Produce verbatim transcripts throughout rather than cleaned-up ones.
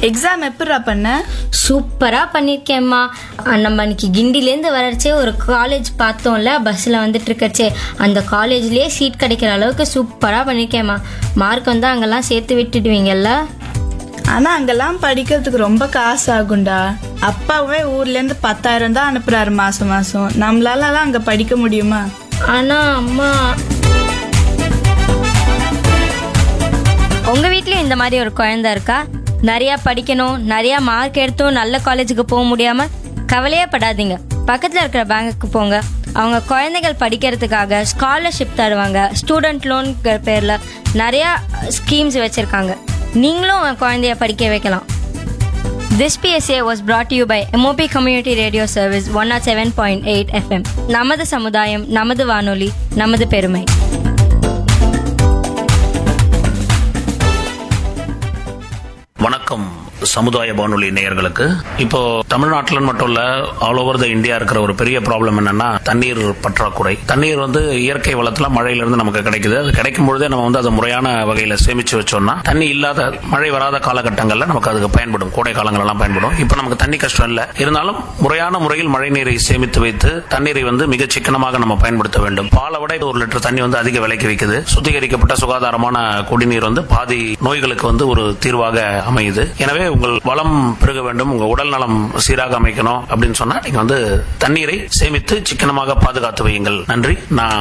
Exam எப்படிடா பண்ண? சூப்பரா பண்ணிருக்கேம்மா. நம்ம அன்னைக்கு கிண்டிலேருந்து வரச்சே ஒரு காலேஜ் பார்த்தோம்ல, பஸ்ல வந்துட்டு இருக்கச்சே அந்த காலேஜ்லயே சீட் கிடைக்கிற அளவுக்கு சூப்பரா பண்ணிருக்கேம்மா. மார்க் வந்து அங்கெல்லாம் சேர்த்து விட்டுடுவீங்கல்ல? ஆனா அங்கெல்லாம் படிக்கிறதுக்கு ரொம்ப காசு ஆகும்டா. அப்பாவே ஊர்ல இருந்து பத்தாயிரம் தான் அனுப்புறாரு மாசம் மாசம். நம்மளால அங்க படிக்க முடியுமா? ஆனா அம்மா, உங்க வீட்லயும் இந்த மாதிரி ஒரு குழந்தை இருக்கா? நிறைய படிக்கணும், நிறைய மார்க் எடுத்தும் நல்ல காலேஜுக்கு போக முடியாம கவலையே படாதீங்க. பக்கத்துல இருக்கிற பேங்குக்கு போங்க. அவங்க குழந்தைகள் படிக்கிறதுக்காக ஸ்காலர்ஷிப் தருவாங்க. ஸ்டூடெண்ட் லோன் பேர்ல நிறைய ஸ்கீம்ஸ் வச்சிருக்காங்க. நீங்களும் உங்க குழந்தைய படிக்க வைக்கலாம். This P S A was brought to you by M O P Community Radio Service one oh seven point eight F M. நமது சமுதாயம், நமது வானொலி, நமது பெருமை. வணக்கம் சமுதாய வானொலி நேயர்களுக்கு. இப்போ தமிழ்நாட்டில் மட்டும் இல்ல, ஆல் ஓவர் த இந்தியா இருக்கிற ஒரு பெரிய ப்ராப்ளம் என்னன்னா தண்ணீர் பற்றாக்குறை. தண்ணீர் வந்து இயற்கை வளத்துல மழையிலிருந்து நமக்கு கிடைக்குது. அது கிடைக்கும் பொழுதே நம்ம வந்து அதை முறையான வகையில சேமிச்சு வச்சோம்னா தண்ணி இல்லாத மழை வராத காலகட்டங்கள்ல நமக்கு அதுக்கு பயன்படும். கோடை காலங்கள் எல்லாம் பயன்படும். இப்ப நமக்கு தண்ணி கஷ்டம் இல்ல, இருந்தாலும் முறையான முறையில் மழை நீரை சேமித்து வைத்து தண்ணீரை வந்து மிக சிக்கனமாக நம்ம பயன்படுத்த வேண்டும். பாலை விட ஒரு லிட்டர் தண்ணி வந்து அதிக விலைக்கு விற்குது. சுத்திகரிக்கப்பட்ட சுகாதாரமான குடிநீர் வந்து பாதி நோய்களுக்கு வந்து ஒரு தீர்வாக அமையுது. எனவே உங்கள் வளம் பெருக வேண்டும், உங்க உடல் நலம் சீராக அமைக்கணும் அப்படின்னு சொன்னா நீங்க வந்து தண்ணீரை சேமித்து சிக்கனமாக பாதுகாத்து வையுங்கள். நன்றி. நான்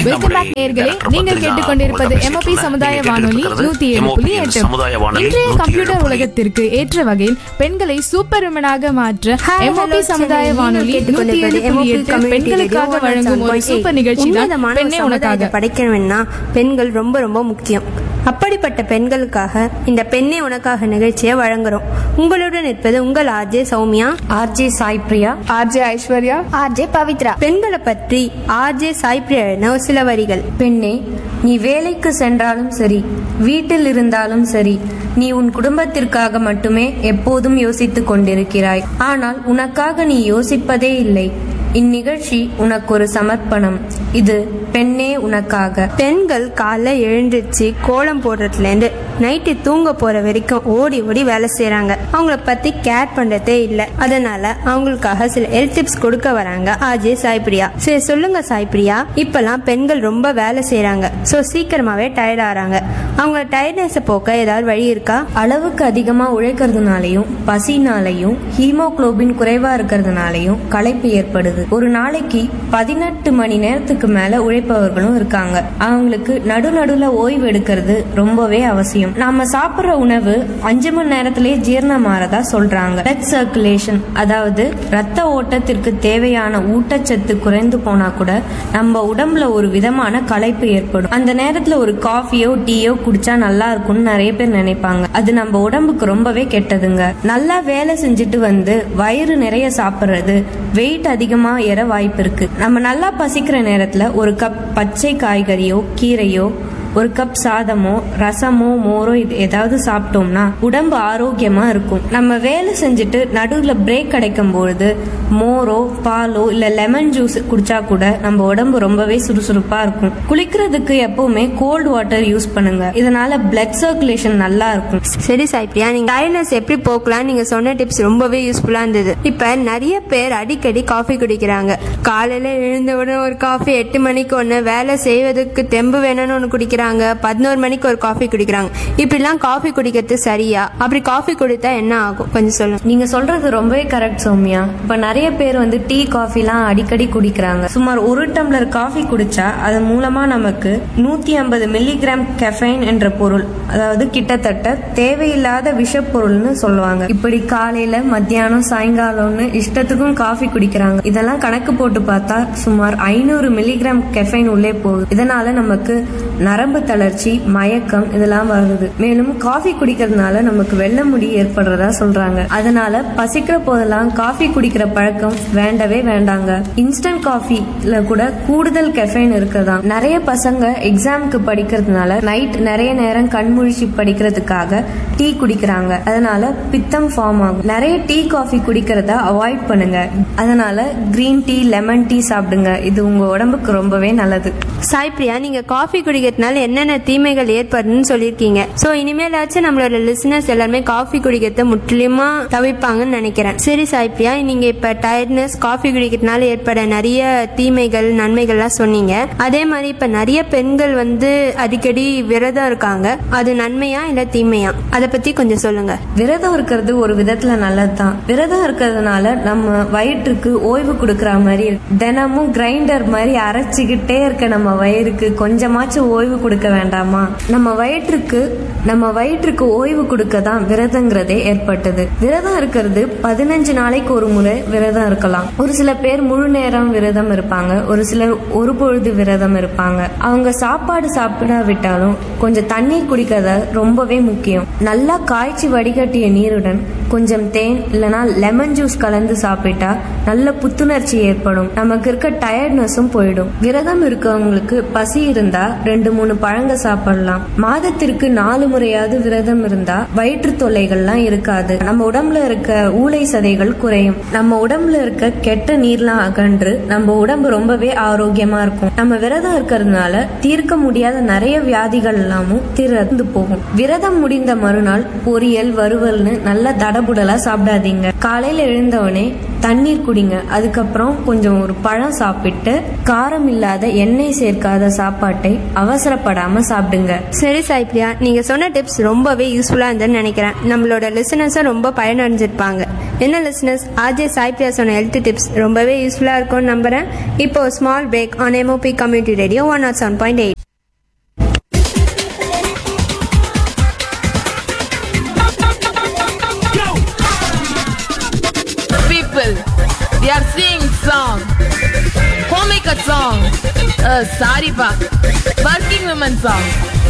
நீங்கள் கேட்டுக்கொண்டிருப்பது எம்ஓபி சமுதாய வானொலி நூத்தி ஏழு புள்ளி எட்டு. இன்றைய கம்ப்யூட்டர் உலகத்திற்கு ஏற்ற வகையில் பெண்களை சூப்பர் உமனாக மாற்ற எம்ஓபி சமுதாய வானொலி நூத்தி ஏழு புள்ளி எட்டு பெண்களுக்காக வழங்கும் ஒரு சூப்பர் நிகழ்ச்சி தான் பெண்ணே உனக்காக. படிக்கணும்னா பெண்கள் ரொம்ப ரொம்ப முக்கியம். அப்படிப்பட்ட பெண்களுக்காக இந்த பெண்ணே உனக்காக நிகழ்ச்சியை வழங்குறோம். உங்களுடன் இருப்பது உங்கள் RJ Soumya, RJ Sai Priya, RJ Aishwarya, RJ Pavithra. பெண்களை பற்றி ஆர்ஜே சாய் பிரியா ஒரு சில வரிகள். பெண்ணே, நீ வேலைக்கு சென்றாலும் சரி, வீட்டில் இருந்தாலும் சரி, நீ உன் குடும்பத்திற்காக மட்டுமே எப்போதும் யோசித்துக் கொண்டிருக்கிறாய். ஆனால் உனக்காக நீ யோசிப்பதே இல்லை. இந்நிகழ்ச்சி உனக்கு ஒரு சமர்ப்பணம். இது பெண்ணே உனக்காக. பெண்கள் காலைல எழுந்திருச்சு கோலம் போடுறதுல இருந்து நைட்டு தூங்க போற வரைக்கும் ஓடி ஓடி வேலை செய்யறாங்க. அவங்கள பத்தி கேர் பண்றதே இல்ல. அதனால அவங்களுக்காக சில ஹெல்த் டிப்ஸ் கொடுக்க வராங்க ஆர்ஜே சாய்பிரியா. சரி சொல்லுங்க சாய்பிரியா, இப்பெல்லாம் பெண்கள் ரொம்ப வேலை செய்யறாங்க, சோ சீக்கிரமாவே டயர்ட் ஆறாங்க. அவங்க டயர்ட்னஸ் போக்க ஏதாவது வழி இருக்கா? அளவுக்கு அதிகமா உழைக்கிறதுனாலையும் பசினாலையும் ஹீமோகுளோபின் குறைவா இருக்கிறதுனாலையும் களைப்பு ஏற்படுது. ஒரு நாளைக்கு பதினெட்டு மணி நேரத்துக்கு மேல உழைப்பவர்களும் இருக்காங்க. அவங்களுக்கு நடு நடுல ஓய்வு எடுக்கிறது ரொம்பவே அவசியம். நாம சாப்பிடுற உணவு அஞ்சு மணி நேரத்திலேயே ஜீரணமாறதா சொல்றாங்க. பிளட் சர்க்குலேஷன், அதாவது ரத்த ஓட்டத்திற்கு தேவையான ஊட்டச்சத்து குறைந்து போனா கூட நம்ம உடம்புல ஒரு விதமான களைப்பு ஏற்படும். அந்த நேரத்துல ஒரு காஃபியோ டீயோ குடிச்சா நல்லா இருக்கும்னு நிறைய பேர் நினைப்பாங்க. அது நம்ம உடம்புக்கு ரொம்பவே கெட்டதுங்க. நல்லா வேலை செஞ்சுட்டு வந்து வயிறு நிறைய சாப்பிடுறது வெயிட் அதிகமா ஏற வாய்ப்பு இருக்கு. நம்ம நல்லா பசிக்கிற நேரத்துல ஒரு கப் பச்சை காய்கறியோ கீரையோ ஒரு கப் சாதமோ ரசமோ மோரோ இது ஏதாவது சாப்பிட்டோம்னா உடம்பு ஆரோக்கியமா இருக்கும். நம்ம வேலை செஞ்சுட்டு நடுவுல பிரேக் கிடைக்கும் பொழுது மோரோ பாலோ இல்ல லெமன் ஜூஸ் குடிச்சா கூட நம்ம உடம்பு ரொம்பவே சுறுசுறுப்பா இருக்கும். குளிக்கிறதுக்கு எப்பவுமே கோல்டு வாட்டர் யூஸ் பண்ணுங்க. இதனால பிளட் சர்க்குலேஷன் நல்லா இருக்கும். சரி சாய்பிரியா, நீங்க டயர்ட்னஸ் எப்படி போக்கலாம் நீங்க சொன்ன டிப்ஸ் ரொம்பவே யூஸ்ஃபுல்லா இருந்தது. இப்ப நிறைய பேர் அடிக்கடி காஃபி குடிக்கிறாங்க. காலையில எழுந்த உடனே ஒரு காஃபி, எட்டு மணிக்கு ஒண்ணு, வேலை செய்வதற்கு தெம்பு வேணும்னு ஒண்ணு குடிக்கிறாங்க, பதினோரு மணிக்கு ஒரு காஃபி குடிக்கிறாங்க. இப்படிலாம் காஃபி குடிக்கிறது சரியா? அப்படி காஃபி குடித்தா என்ன ஆகும் கொஞ்சம் சொல்லுங்க. நீங்க சொல்றது ரொம்பவே கரெக்ட் சௌமியா. இப்ப நிறைய பேர் வந்து டீ காஃபி எல்லாம் அடிக்கடி குடிக்கிறாங்க. சுமார் ஒரு டம்ளர் காஃபி குடிச்சா அது மூலமா நமக்கு நூத்தி ஐம்பது மில்லிகிராம் கெஃபைன் என்ற பொருள், அதாவது கிட்டத்தட்ட தேவையில்லாத விஷப்பொருள்னு சொல்லுவாங்க. இப்படி காலையில மத்தியானம் சாயங்காலம்னு இஷ்டத்துக்கும் காஃபி குடிக்கிறாங்க. இதெல்லாம் கணக்கு போட்டு பார்த்தா சுமார் ஐநூறு மில்லிகிராம் கெஃபைன் உள்ளே போகுது. இதனால நமக்கு நரம்பு தளர்ச்சி, மயக்கம் இதெல்லாம் வருது. மேலும் காஃபி குடிக்கிறதுனால நமக்கு வெள்ளை முடி ஏற்படுறதா சொல்றாங்க. அதனால பசிக்கிற போதெல்லாம் காஃபி குடிக்கிற பழக்கம் வேண்டவே வேண்டாங்க. இன்ஸ்டன்ட் காஃபில கூட கூடுதல் கெஃபைன் இருக்குதா. நிறைய பசங்க எக்ஸாமுக்கு படிக்கிறதுனால நைட் நிறைய நேரம் கண்முழிச்சு படிக்கிறதுக்காக டீ குடிக்கிறாங்க. அதனால பித்தம் ஃபார்ம் ஆகும். நிறைய டீ காஃபி குடிக்கிறத அவாய்ட் பண்ணுங்க. அதனால கிரீன் டீ, லெமன் டீ சாப்பிடுங்க. இது உங்க உடம்புக்கு ரொம்பவே நல்லது. சாய்பிரியா, நீங்க காஃபி குடிக்கிறதுனால என்னென்ன தீமைகள் ஏற்படுதுன்னு சொல்லியிருக்கீங்க. ஸோ இனிமேலாச்சும் நம்மளோட லிசனர்ஸ் எல்லாருமே காஃபி குடிக்கிறத முற்றிலுமா தவிர்ப்பாங்கன்னு நினைக்கிறேன். சரி சாய்பிரியா, நீங்க இப்ப டயர்ட்னஸ் காஃபி குடிக்கிறதுனால ஏற்பட நிறைய தீமைகள் நன்மைகள்லாம் சொன்னீங்க. அதே மாதிரி இப்ப நிறைய பெண்கள் வந்து அடிக்கடி விரதம் இருக்காங்க. அது நன்மையா இல்ல தீமையா? அதை பத்தி கொஞ்சம் சொல்லுங்க. விரதம் இருக்கிறது ஒரு விதத்துல நல்லதுதான். விரதம் இருக்கிறதுனால நம்ம வயிற்றுக்கு ஓய்வு கொடுக்கற மாதிரி இருக்கு. தினமும் கிரைண்டர் மாதிரி அரைச்சுக்கிட்டே இருக்க நம்ம வயிறுக்கு கொஞ்சமாச்சும் ஓய்வு கொடுக்க வேண்டாமா? நம்ம வயிற்றுக்கு நம்ம வயிற்றுக்கு ஓய்வு கொடுக்க தான் விரதங்கிறதே ஏற்பட்டது. விரதம் இருக்கிறது பதினஞ்சு நாளைக்கு ஒரு முறை விரதம் இருக்கலாம். ஒரு சில பேர் முழு நேரம் விரதம் இருப்பாங்க, ஒரு சிலர் ஒரு பொழுது விரதம் இருப்பாங்க. அவங்க சாப்பாடு சாப்பிடாவிட்டாலும் கொஞ்சம் தண்ணீர் குடிக்கிறத ரொம்பவே முக்கியம். நல்லா காய்ச்சி வடிகட்டிய நீருடன் கொஞ்சம் தேன் இல்லைனா லெமன் ஜூஸ் கலந்து சாப்பிட்டா நல்ல புத்துணர்ச்சி ஏற்படும். நமக்கு இருக்க டயர்ட்னஸும் போயிடும். விரதம் இருக்கவங்களுக்கு பசி இருந்தா ரெண்டு மூணு பழங்க சாப்பிடலாம். மாதத்திற்கு நாலு முறையாவது விரதம் இருந்தா வயிற்று தொல்லைகள்லாம் இருக்காது. நம்ம உடம்புல இருக்க ஊளை சதைகள் குறையும். நம்ம உடம்புல இருக்க கெட்ட நீர்லாம் அகன்று நம்ம உடம்பு ரொம்பவே ஆரோக்கியமா இருக்கும். நம்ம விரதம் இருக்கிறதுனால தீர்க்க முடியாத நிறைய வியாதிகள் எல்லாமும் திறந்து போகும். விரதம் முடிந்த மறுநாள் பொரியல் வறுவல்னு நல்ல தடபுடலா சாப்பிடாதீங்க. காலையில எழுந்தவனே தண்ணீர் குடிங்க. அதுக்கப்புறம் கொஞ்சம் ஒரு பழம் சாப்பிட்டு காரம் இல்லாத எண்ணெய் சேர்க்காத சாப்பாட்டை அவசரப்படாம சாப்பிடுங்க. சரி சாய்பிரியா, நீங்க சொன்ன டிப்ஸ் ரொம்பவே யூஸ்ஃபுல்லா இருந்ததுன்னு நினைக்கிறேன். நம்மளோட லிசனர்ஸும் ரொம்ப பயனடைஞ்சிருப்பாங்க. என்ன லிசனர்ஸ், ஆர்ஜே சாய்பிரியா சொன்ன ஹெல்த் டிப்ஸ் ரொம்பவே யூஸ்ஃபுல்லா இருக்கும்னு நம்புறேன். இப்போ small break on MOP community radio one not seven point eight. We are singing song, homemaker song, uh, sorry pa, working women song.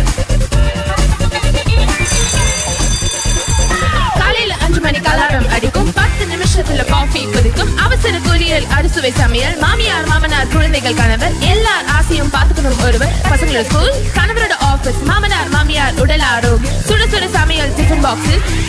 காலையில அஞ்சு மணிக்கு அலாரம் அடிக்கும், பத்து நிமிஷத்துல காஃபி குடிக்கும், அவசர கூறியல் அறுசுவை சமையல், மாமியார் மாமனார் குழந்தைகள் கணவர் எல்லார் ஆசையும் பார்த்துக்கணும் ஒருவர். பசங்களோட ஸ்கூல், கணவரோட ஆபீஸ், மாமனார் மாமியார் உடல் ஆரோக்கியம், சுட சுட சமையல் டிஃபன் பாக்ஸில்